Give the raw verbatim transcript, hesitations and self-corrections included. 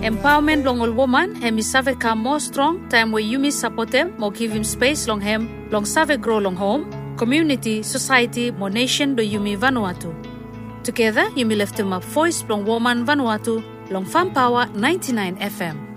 Empowerment long all woman, hemi save come more strong, time where Yumi support them, more give him space long him, long save grow long home, community, society, more nation do Yumi Vanuatu. Together, Yumi left him up voice long woman Vanuatu, long Farm Power ninety-nine F M.